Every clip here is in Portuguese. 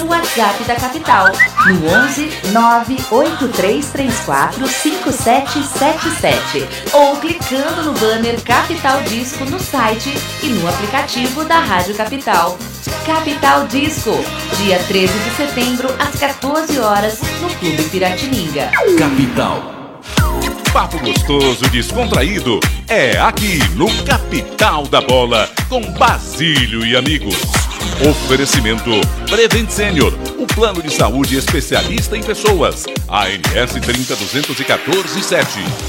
no WhatsApp da Capital, no 11 98334 5777, ou clicando no banner Capital Disco no site e no aplicativo da Rádio Capital. Capital Disco, dia 13 de setembro, às 14 horas, no Clube Piratininga. Capital. Papo gostoso, descontraído, é aqui no Capital da Bola, com Basílio e amigos. Oferecimento Prevent Senior, o plano de saúde especialista em pessoas. ANS 302147.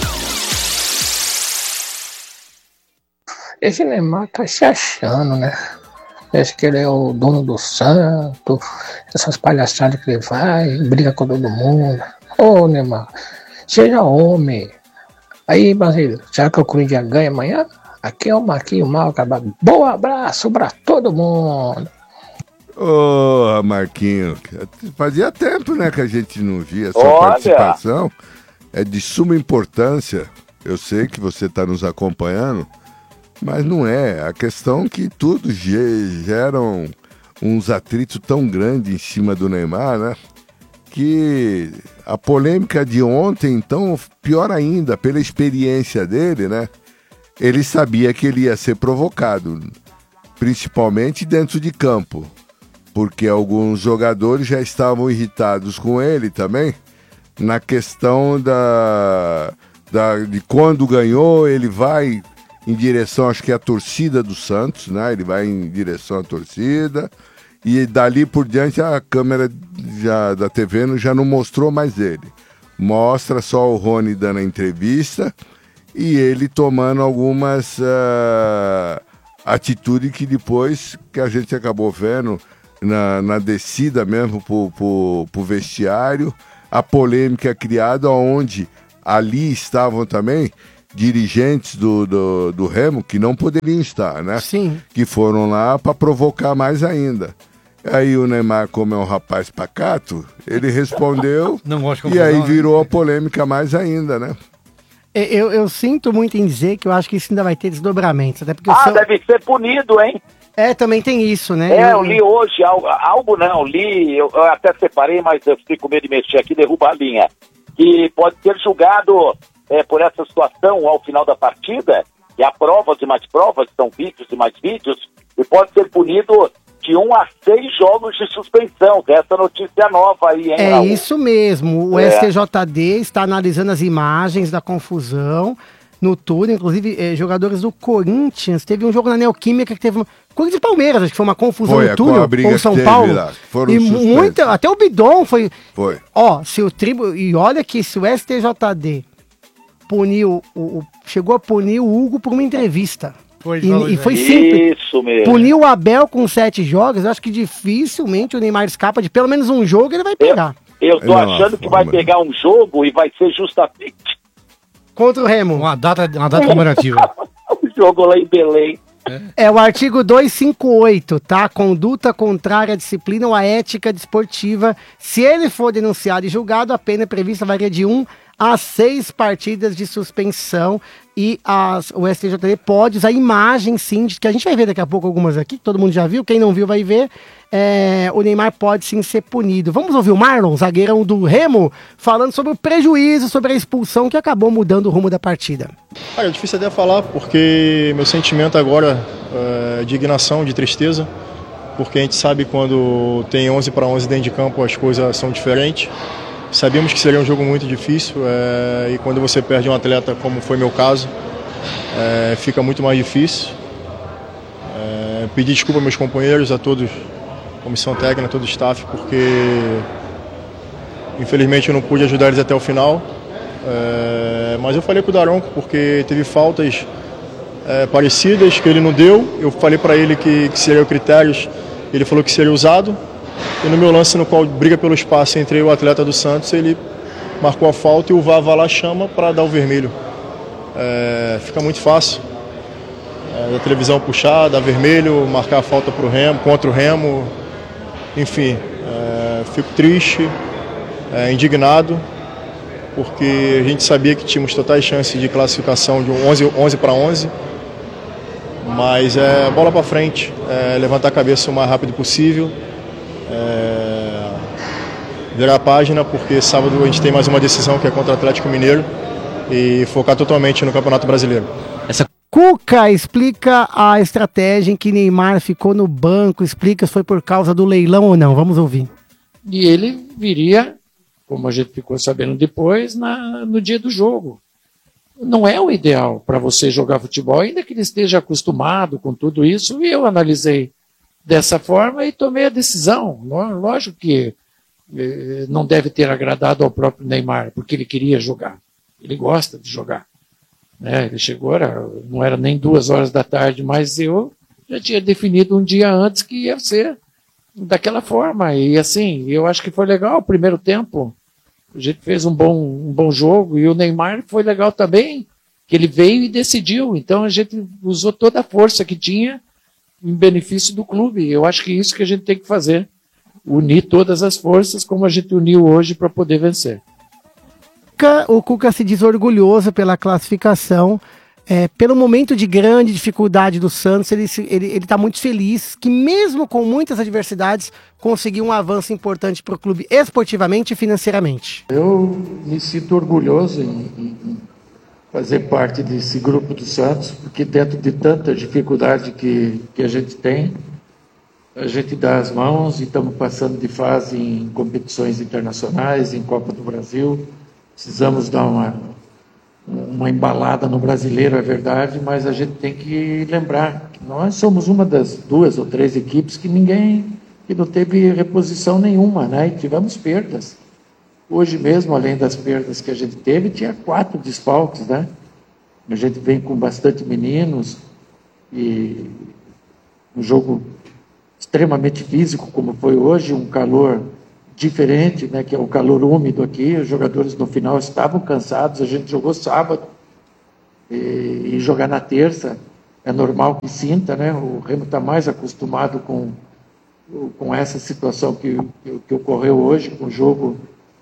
Esse Neymar tá se achando, né? Acho que ele é o dono do santo, essas palhaçadas que ele vai, briga com todo mundo. Ô Neymar, seja homem. Aí, Basílio, será que o Corinthians ganha amanhã? Aqui é o Marquinhos Mal acabado. Bom abraço pra todo mundo. Ô, Marquinhos, fazia tempo, né, que a gente não via sua participação. É de suma importância. Eu sei que você está nos acompanhando, mas não é. A questão é que tudo geram uns atritos tão grandes em cima do Neymar, né? Que a polêmica de ontem, então, pior ainda, pela experiência dele, né? Ele sabia que ele ia ser provocado, principalmente dentro de campo, porque alguns jogadores já estavam irritados com ele também, na questão de quando ganhou, ele vai em direção, acho que é a torcida do Santos, né? Ele vai em direção à torcida, e dali por diante a câmera da TV já não mostrou mais ele. Mostra só o Rony dando a entrevista e ele tomando algumas atitudes que depois que a gente acabou vendo na descida mesmo pro vestiário, a polêmica criada onde ali estavam também dirigentes do Remo que não poderiam estar, né? Sim. Que foram lá para provocar mais ainda. Aí o Neymar, como é um rapaz pacato, ele respondeu não gosto de e confusão, aí virou né? a polêmica mais ainda, né? Eu sinto muito em dizer que eu acho que isso ainda vai ter desdobramentos. Até porque deve ser punido, hein? Também tem isso, né? Eu li hoje, algo não, eu até separei, mas eu fiquei com medo de mexer aqui, derruba a linha. Que pode ser julgado por essa situação ao final da partida, e há provas e mais provas, são vídeos e mais vídeos, e pode ser punido de 1 a 6 jogos de suspensão. Essa notícia nova aí, hein, Raul? Isso mesmo. O STJD está analisando as imagens da confusão no túnel. Inclusive, jogadores do Corinthians. Teve um jogo na Neoquímica que teve Corinthians e Palmeiras, acho que foi uma confusão no túnel com o São Paulo. Lá, foram e até o Bidon foi. Foi. E olha que se o STJD puniu, chegou a punir o Hugo por uma entrevista. E foi simples. Isso mesmo. Puniu o Abel com 7 jogos. Eu acho que dificilmente o Neymar escapa de pelo menos um jogo, ele vai pegar. Eu tô achando que vai pegar um jogo e vai ser justamente contra o Remo. Uma data comemorativa. o jogo lá em Belém. É o artigo 258, tá? Conduta contrária à disciplina ou à ética desportiva. Se ele for denunciado e julgado, a pena prevista varia de 1 a 6 partidas de suspensão. E o STJD pode usar imagem, sim, que a gente vai ver daqui a pouco algumas aqui, que todo mundo já viu, quem não viu vai ver. O Neymar pode sim ser punido. Vamos ouvir o Marlon, zagueirão do Remo, falando sobre o prejuízo, sobre a expulsão que acabou mudando o rumo da partida. É difícil até falar, porque meu sentimento agora é de indignação, de tristeza, porque a gente sabe quando tem 11 para 11 dentro de campo as coisas são diferentes. Sabíamos que seria um jogo muito difícil e quando você perde um atleta, como foi meu caso, fica muito mais difícil. Pedir desculpa aos meus companheiros, a todos, comissão técnica, todo o staff, porque infelizmente eu não pude ajudar eles até o final. Mas eu falei com o Daronco, porque teve faltas parecidas que ele não deu. Eu falei para ele que seriam critérios, ele falou que seria usado. E no meu lance, no qual briga pelo espaço entre o atleta do Santos, ele marcou a falta e o VAR vai lá chama para dar o vermelho. Fica muito fácil. Da televisão puxar, dar vermelho, marcar a falta pro Remo, contra o Remo. Enfim, fico triste, indignado, porque a gente sabia que tínhamos totais chances de classificação de 11 para 11. Mas bola para frente, levantar a cabeça o mais rápido possível. virar a página, porque sábado a gente tem mais uma decisão que é contra o Atlético Mineiro e focar totalmente no Campeonato Brasileiro. Cuca explica a estratégia em que Neymar ficou no banco, explica se foi por causa do leilão ou não. Vamos ouvir. E ele viria, como a gente ficou sabendo depois, no dia do jogo. Não é o ideal para você jogar futebol, ainda que ele esteja acostumado com tudo isso, e eu analisei dessa forma e tomei a decisão. Lógico que não deve ter agradado ao próprio Neymar, porque ele queria jogar. Ele gosta de jogar. Ele chegou, não era nem 2 horas da tarde, mas eu já tinha definido um dia antes que ia ser daquela forma. E assim, eu acho que foi legal o primeiro tempo. A gente fez um bom jogo e o Neymar foi legal também, que ele veio e decidiu. Então a gente usou toda a força que tinha em benefício do clube. Eu acho que isso que a gente tem que fazer. Unir todas as forças como a gente uniu hoje para poder vencer. O Cuca se diz orgulhoso pela classificação, pelo momento de grande dificuldade do Santos, ele está muito feliz que mesmo com muitas adversidades, conseguiu um avanço importante para o clube esportivamente e financeiramente. Eu me sinto orgulhoso em fazer parte desse grupo do Santos, porque dentro de tanta dificuldade que a gente tem, a gente dá as mãos e estamos passando de fase em competições internacionais, em Copa do Brasil. Precisamos dar uma embalada no brasileiro, é verdade, mas a gente tem que lembrar que nós somos uma das 2 ou 3 equipes que não teve reposição nenhuma, né? E tivemos perdas. Hoje mesmo, além das perdas que a gente teve, tinha 4 desfalques, né? A gente vem com bastante meninos e um jogo extremamente físico, como foi hoje, um calor diferente, né, que é o calor úmido aqui. Os jogadores no final estavam cansados, a gente jogou sábado e jogar na terça é normal que sinta, né? O Remo está mais acostumado com essa situação que ocorreu hoje, com o jogo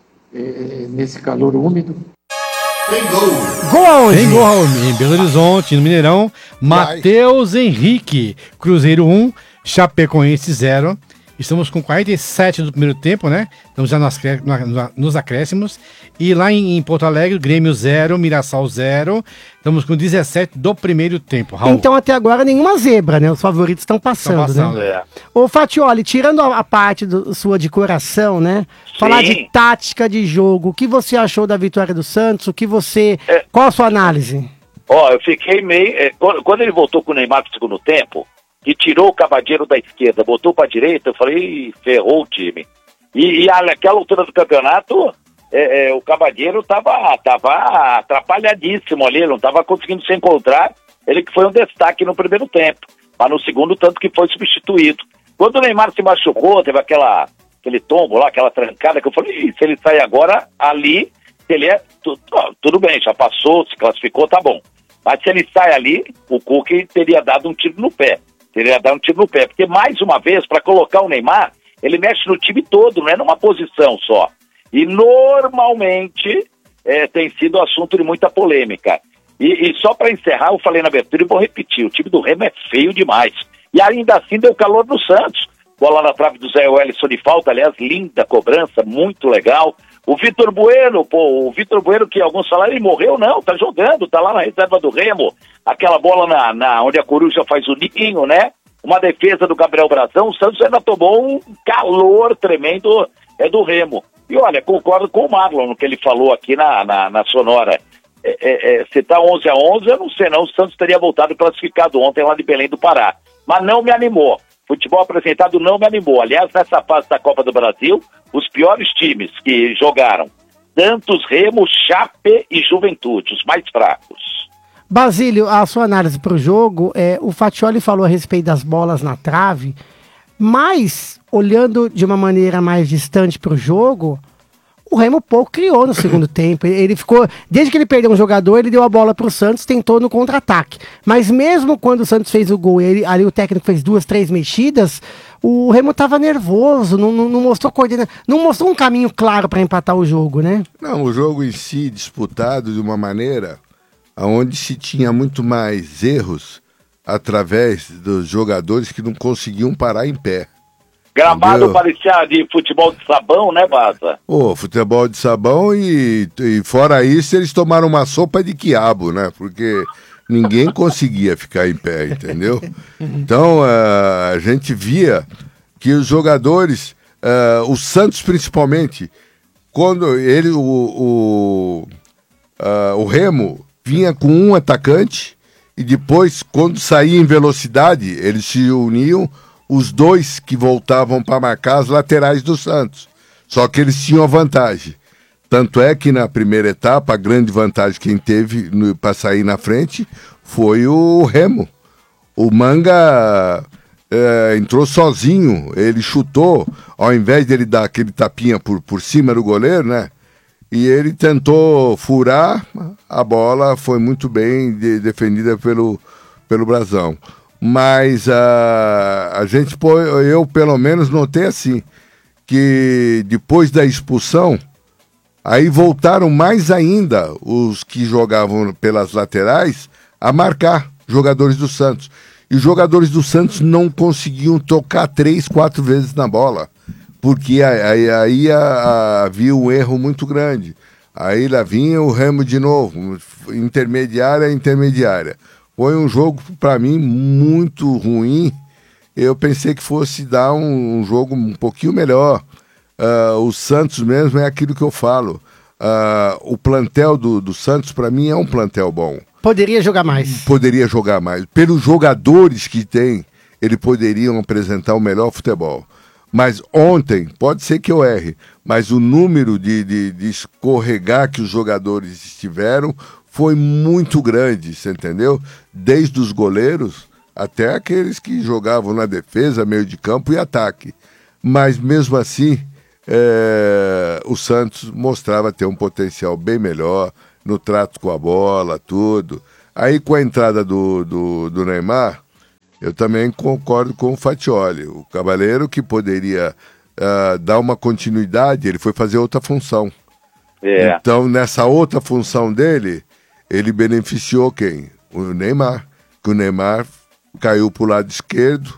nesse calor úmido. Tem gol! Tem gol em Belo Horizonte, no Mineirão. Matheus Henrique, Cruzeiro 1, Chapecoense 0. Estamos com 47 do primeiro tempo, né? Estamos já nos acréscimos. E lá em Porto Alegre, Grêmio 0, Mirassol 0. Estamos com 17 do primeiro tempo, Raul. Então até agora nenhuma zebra, né? Os favoritos estão passando, né? Ô Fatioli, tirando a parte sua de coração, né? Sim. Falar de tática de jogo, o que você achou da vitória do Santos? Qual a sua análise? Eu fiquei meio... Quando ele voltou com o Neymar no segundo tempo, que tirou o Cavadeiro da esquerda, botou para a direita, eu falei, ferrou o time. E naquela altura do campeonato, o Cavadeiro estava atrapalhadíssimo ali, não estava conseguindo se encontrar, ele que foi um destaque no primeiro tempo, mas no segundo tanto que foi substituído. Quando o Neymar se machucou, teve aquele tombo lá, aquela trancada, que eu falei, se ele sair agora, ali, ele tudo bem, já passou, se classificou, tá bom. Mas se ele sai ali, o Cuca teria dado um tiro no pé. Porque mais uma vez, para colocar o Neymar, ele mexe no time todo, não é numa posição só. E normalmente tem sido assunto de muita polêmica. E só para encerrar, eu falei na abertura e vou repetir, o time do Remo é feio demais. E ainda assim deu calor no Santos. Bola na trave do Zé Wellison de falta, aliás, linda cobrança, muito legal. O Vitor Bueno, que alguns falaram, ele morreu, não, tá jogando, tá lá na reserva do Remo. Aquela bola onde a Coruja faz o ninho, né? Uma defesa do Gabriel Brazão, o Santos ainda tomou um calor tremendo do Remo. E olha, concordo com o Marlon no que ele falou aqui na Sonora. Se tá 11-11, eu não sei não, o Santos teria voltado classificado ontem lá de Belém do Pará. Mas não me animou. Futebol apresentado não me animou. Aliás, nessa fase da Copa do Brasil, os piores times que jogaram, Santos, Remo, Chape e Juventude, os mais fracos. Basílio, a sua análise para o jogo, o Fatioli falou a respeito das bolas na trave, mas, olhando de uma maneira mais distante para o jogo, o Remo pouco criou no segundo tempo. Ele ficou, desde que ele perdeu um jogador, ele deu a bola para o Santos, tentou no contra-ataque. Mas mesmo quando o Santos fez o gol, ali o técnico fez 2, 3 mexidas, o Remo estava nervoso, não mostrou coordenação, não mostrou um caminho claro para empatar o jogo, né? Não, o jogo em si disputado de uma maneira onde se tinha muito mais erros através dos jogadores que não conseguiam parar em pé. Gramado parecia de futebol de sabão, né, Baza? Futebol de sabão e fora isso eles tomaram uma sopa de quiabo, né? Porque ninguém conseguia ficar em pé, entendeu? Então a gente via que os jogadores, o Santos principalmente, quando o Remo vinha com um atacante e depois, quando saía em velocidade, eles se uniam, os dois que voltavam para marcar as laterais do Santos. Só que eles tinham a vantagem. Tanto é que na primeira etapa, a grande vantagem quem teve para sair na frente foi o Remo. O Manga entrou sozinho, ele chutou, ao invés dele dar aquele tapinha por cima do goleiro, né? E ele tentou furar, a bola foi muito bem defendida pelo Brasão. Mas eu pelo menos notei assim, que depois da expulsão, aí voltaram mais ainda os que jogavam pelas laterais a marcar jogadores do Santos. E os jogadores do Santos não conseguiam tocar 3, 4 vezes na bola, porque aí havia um erro muito grande. Aí lá vinha o Remo de novo, intermediária. Foi um jogo, para mim, muito ruim. Eu pensei que fosse dar um jogo um pouquinho melhor. O Santos mesmo é aquilo que eu falo. O plantel do Santos, para mim, é um plantel bom. Poderia jogar mais. Poderia jogar mais. Pelos jogadores que tem, eles poderiam apresentar o melhor futebol. Mas ontem, pode ser que eu erre, mas o número de escorregar que os jogadores estiveram foi muito grande, você entendeu? Desde os goleiros até aqueles que jogavam na defesa, meio de campo e ataque. Mas mesmo assim, o Santos mostrava ter um potencial bem melhor no trato com a bola, tudo. Aí com a entrada do Neymar, eu também concordo com o Fatioli. O Cavaleiro que poderia dar uma continuidade, ele foi fazer outra função. Então, nessa outra função dele, ele beneficiou quem? O Neymar. Que o Neymar caiu para o lado esquerdo,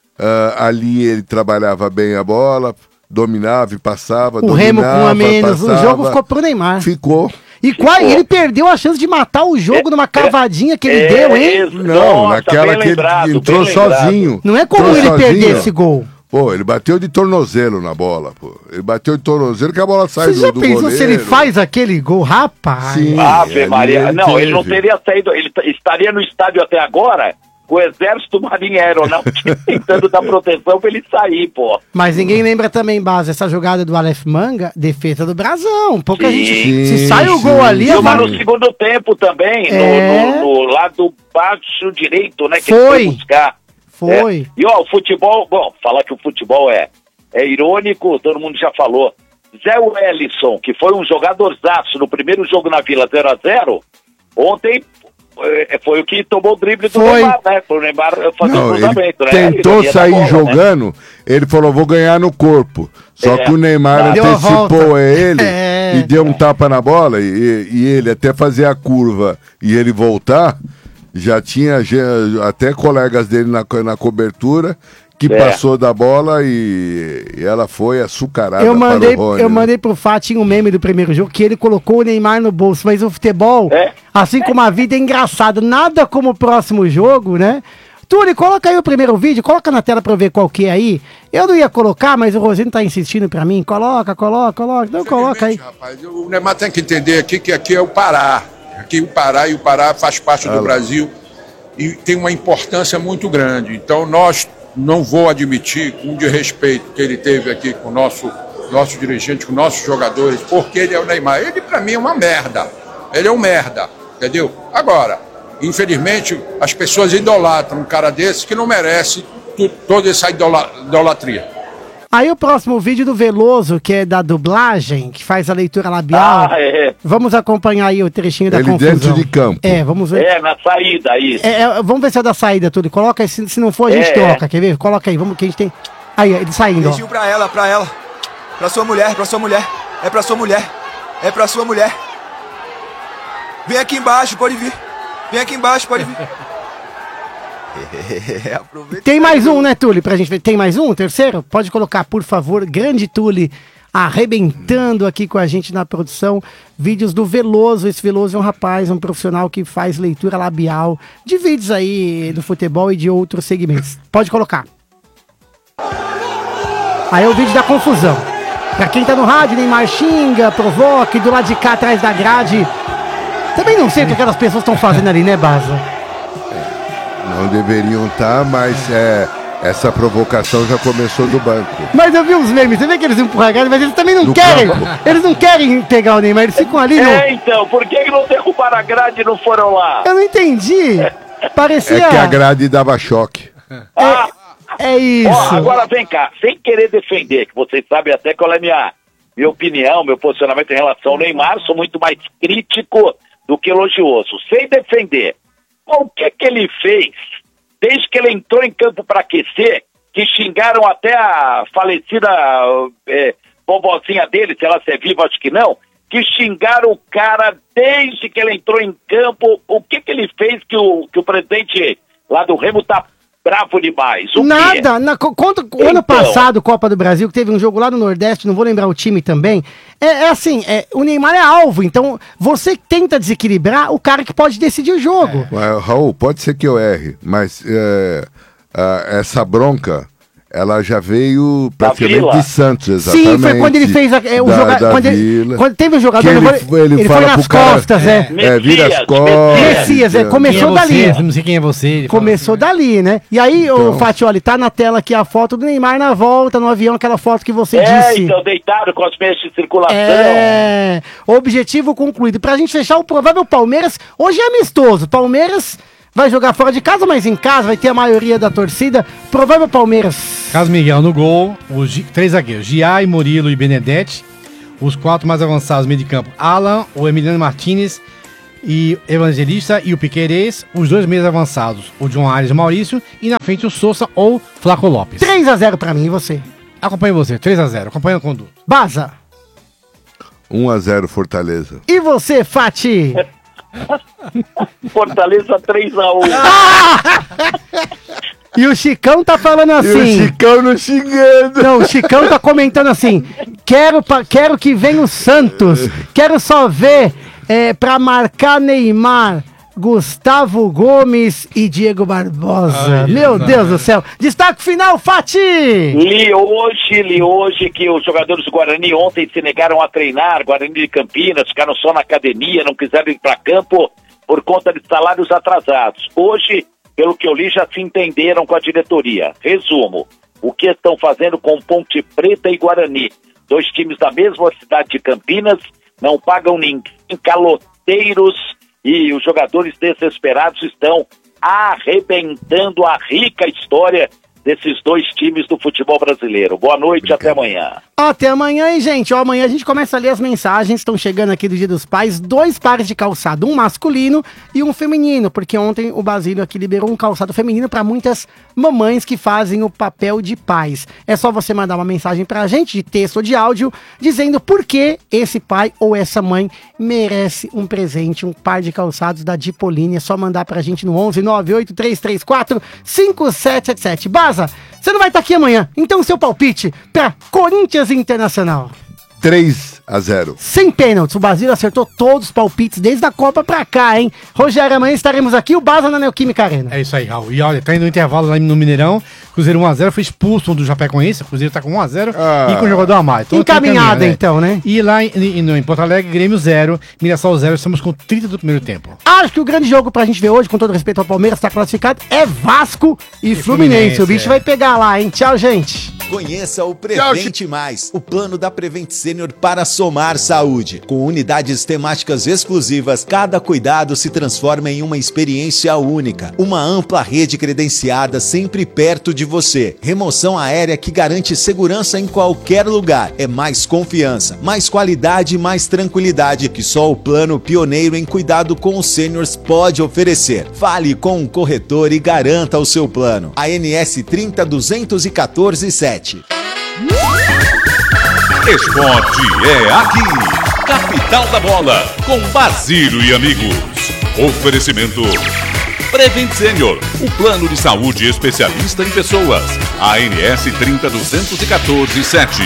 ali ele trabalhava bem a bola, dominava e passava. O Remo com um a menos, o jogo ficou pro Neymar. Ficou. E ele perdeu a chance de matar o jogo numa cavadinha que ele deu, hein? Não, naquela que ele entrou sozinho. Não é como ele perder esse gol. Pô, ele bateu de tornozelo na bola, pô. Ele bateu de tornozelo que a bola sai do goleiro. Você já pensou se ele faz aquele gol, rapaz? Sim, Ave Maria. Não, ele não teria saído, ele estaria no estádio até agora com o exército marinha aeronáutica tentando dar proteção pra ele sair, pô. Mas ninguém lembra também, Base, essa jogada do Aleph Manga, defesa do Brasão. Pouca gente. Se sai o gol ali... Mas no segundo tempo também, no lado baixo direito, né? Que foi. Ele foi buscar. Foi. E ó, o futebol, bom, falar que o futebol é irônico, todo mundo já falou. Zé Wellison, que foi um jogadorzaço no primeiro jogo na Vila 0-0, ontem foi o que tomou o drible do Neymar, né? O Neymar fazer o cruzamento, né? Tentou sair bola, jogando, né? Ele falou, vou ganhar no corpo. Só que o Neymar antecipou ele e deu um tapa na bola e ele até fazer a curva e ele voltar, já tinha até colegas dele na cobertura que passou da bola e ela foi açucarada para o Rony. Eu mandei pro Fatinho um meme do primeiro jogo que ele colocou o Neymar no bolso, mas o futebol, assim como a vida, é engraçado. Nada como o próximo jogo, né? Túlio, coloca aí o primeiro vídeo, coloca na tela pra eu ver qual que é aí. Eu não ia colocar, mas o Rosino tá insistindo pra mim. Coloca. Então coloca aí. Rapaz, o Neymar tem que entender aqui que aqui é o Pará. Aqui o Pará faz parte do Brasil e tem uma importância muito grande. Então nós não vou admitir um desrespeito que ele teve aqui com o nosso dirigente, com nossos jogadores, porque ele é o Neymar. Ele, pra mim, é uma merda. Ele é um merda, entendeu? Agora, infelizmente, as pessoas idolatram um cara desse que não merece toda essa idolatria. Aí o próximo vídeo do Veloso, que é da dublagem, que faz a leitura labial. Vamos acompanhar aí o trechinho da confusão. Dentro de campo. Vamos ver. Na saída, isso. Vamos ver se é da saída, tudo. Coloca aí, se não for a gente troca, quer ver? Coloca aí, vamos que a gente tem... Aí, ele saindo, ó. Beijinho pra ela. Pra sua mulher. É pra sua mulher. Vem aqui embaixo, pode vir. Tem mais um, né, Tule, pra gente ver. Tem mais um, terceiro? Pode colocar, por favor, grande Tule, arrebentando aqui com a gente na produção, vídeos do Veloso. Esse Veloso é um rapaz, um profissional que faz leitura labial de vídeos aí do futebol e de outros segmentos. Pode colocar. Aí é o vídeo da confusão. Pra quem tá no rádio, Neymar xinga, provoca, e do lado de cá, atrás da grade. Também não sei o que aquelas pessoas estão fazendo ali, né, Baza? Não deveriam estar, mas essa provocação já começou do banco. Mas eu vi uns memes, você vê que eles empurram a grade, mas eles também não querem. Campo. Eles não querem pegar o Neymar, eles ficam ali no... Então, por que não derrubaram a grade e não foram lá? Eu não entendi. Parecia... É que a grade dava choque. É isso. Ó, agora vem cá, sem querer defender, que vocês sabem até qual é a minha opinião, meu posicionamento em relação ao Neymar, sou muito mais crítico do que elogioso. Sem defender, o que ele fez desde que ele entrou em campo para aquecer, que xingaram até a falecida vovozinha dele, se ela é viva, acho que não, que xingaram o cara desde que ele entrou em campo. O que ele fez que o presidente lá do Remo tá bravo demais? Nada. Conta o ano passado, Copa do Brasil, que teve um jogo lá no Nordeste, não vou lembrar o time também. Assim, o Neymar é alvo, então você tenta desequilibrar o cara que pode decidir o jogo. Raul, pode ser que eu erre, mas essa bronca, ela já veio praticamente de Santos, exatamente. Sim, foi quando ele fez o jogador. Quando teve um jogador, ele foi nas costas, vira as costas. Messias, começou dali. Não sei quem é você. Começou dali, né? E aí, o Fatioli, tá na tela aqui a foto do Neymar na volta no avião, aquela foto que você disse. Então, deitado com as meias de circulação. Objetivo concluído. Pra gente fechar o provável Palmeiras, hoje é amistoso. Palmeiras vai jogar fora de casa, mas em casa vai ter a maioria da torcida. Provável Palmeiras. Carlos Miguel no gol, os 3 zagueiros, Giai, Murilo e Benedetti. Os 4 mais avançados meio de campo, Alan, o Emiliano Martinez e Evangelista e o Piquerez. Os 2 meios avançados, o John Arias e o Maurício. E na frente o Sousa ou Flaco Lopes. 3-0 pra mim, e você? Acompanho você, 3-0, acompanho o conduto. Baza. 1-0 Fortaleza. E você, Fati? Fortaleza 3-1. E o Chicão tá falando assim. E o Chicão não xingando. Não, o Chicão tá comentando assim. Quero que venha o Santos. Quero só ver pra marcar Neymar, Gustavo Gomes e Diego Barbosa. Meu Deus do céu. Destaque final, Fati! Li hoje que os jogadores do Guarani ontem se negaram a treinar. Guarani de Campinas, ficaram só na academia, não quiseram ir para campo por conta de salários atrasados. Hoje, pelo que eu li, já se entenderam com a diretoria. Resumo, o que estão fazendo com Ponte Preta e Guarani? 2 times da mesma cidade de Campinas, não pagam ninguém, caloteiros, e os jogadores desesperados estão arrebentando a rica história desses 2 times do futebol brasileiro. Boa noite, até amanhã. Até amanhã, hein, gente? Amanhã a gente começa a ler as mensagens, estão chegando aqui do Dia dos Pais, 2 pares de calçado, um masculino e um feminino, porque ontem o Basílio aqui liberou um calçado feminino para muitas mamães que fazem o papel de pais. É só você mandar uma mensagem pra gente, de texto ou de áudio, dizendo por que esse pai ou essa mãe merece um presente, um par de calçados da Dipoline. É só mandar pra gente no 11 98334 5777. Baza, você não vai estar aqui amanhã, então seu palpite pra Corinthians Internacional. 3-0. Sem pênaltis, o Basílio acertou todos os palpites desde a Copa pra cá, hein? Rogério, amanhã estaremos aqui, o Baza na Neoquímica Arena. É isso aí, Raul. E olha, tá indo no intervalo lá no Mineirão, Cruzeiro 1-0, foi expulso do Japecoense, o Cruzeiro tá com 1-0 e com o jogador a mais. Encaminhada, então, né? E lá em Porto Alegre, Grêmio 0, Mirassol 0, estamos com 30 do primeiro tempo. Acho que o grande jogo pra gente ver hoje, com todo respeito ao Palmeiras, tá classificado, é Vasco e Fluminense. O bicho vai pegar lá, hein? Tchau, gente. Conheça o Prevente Mais, o plano da Prevent Senior para somar saúde. Com unidades temáticas exclusivas, cada cuidado se transforma em uma experiência única. Uma ampla rede credenciada sempre perto de você. Remoção aérea que garante segurança em qualquer lugar. É mais confiança, mais qualidade e mais tranquilidade que só o plano pioneiro em cuidado com os sêniors pode oferecer. Fale com um corretor e garanta o seu plano. ANS 302147. Esporte é aqui. Capital da Bola, com Basílio e amigos. Oferecimento Prevent Senior, o plano de saúde especialista em pessoas. ANS 302147.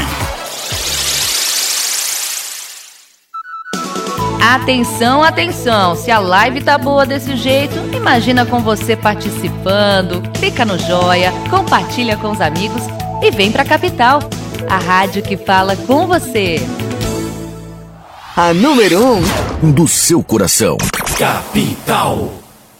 Atenção, atenção! Se a live tá boa desse jeito, imagina com você participando. Clica no joia, compartilha com os amigos e vem pra Capital, a rádio que fala com você. A número 1 do seu coração. Capital.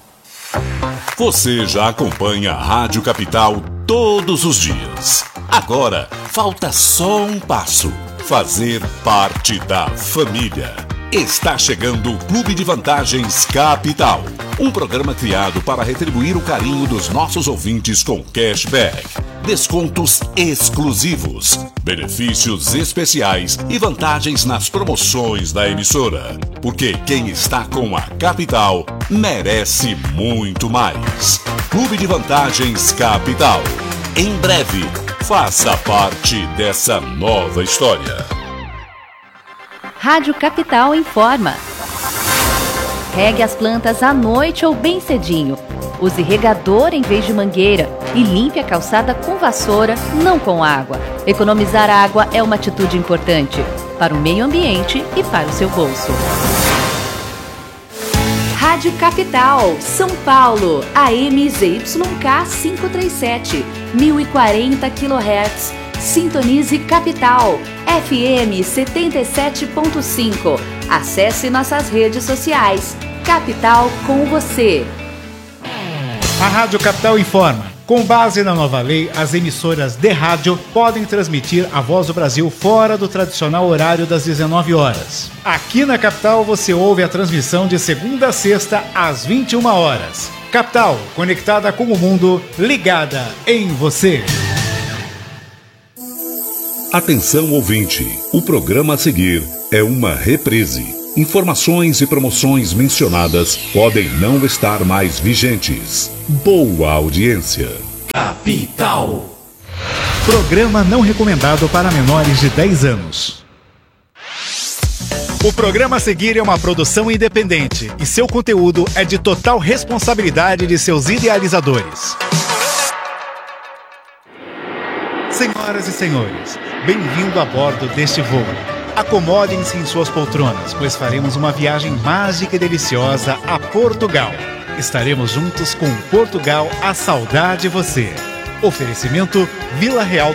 Você já acompanha a Rádio Capital todos os dias. Agora, falta só um passo: fazer parte da família. Está chegando o Clube de Vantagens Capital, um programa criado para retribuir o carinho dos nossos ouvintes com cashback, descontos exclusivos, benefícios especiais e vantagens nas promoções da emissora. Porque quem está com a Capital merece muito mais. Clube de Vantagens Capital. Em breve, faça parte dessa nova história. Rádio Capital informa. Regue as plantas à noite ou bem cedinho. Use regador em vez de mangueira e limpe a calçada com vassoura, não com água. Economizar água é uma atitude importante para o meio ambiente e para o seu bolso. Rádio Capital, São Paulo, AM ZYK 537, 1040 kHz. Sintonize Capital, FM 77.5. Acesse nossas redes sociais. Capital com você. A Rádio Capital informa. Com base na nova lei, as emissoras de rádio podem transmitir a Voz do Brasil fora do tradicional horário das 19 horas. Aqui na Capital você ouve a transmissão de segunda a sexta às 21 horas. Capital, conectada com o mundo, ligada em você. Atenção ouvinte, o programa a seguir é uma reprise. Informações e promoções mencionadas podem não estar mais vigentes. Boa audiência. Capital. Programa não recomendado para menores de 10 anos. O programa a seguir é uma produção independente e seu conteúdo é de total responsabilidade de seus idealizadores. Senhoras e senhores, bem-vindo a bordo deste voo. Acomodem-se em suas poltronas, pois faremos uma viagem mágica e deliciosa a Portugal. Estaremos juntos com Portugal, a saudade de você. Oferecimento Vila Real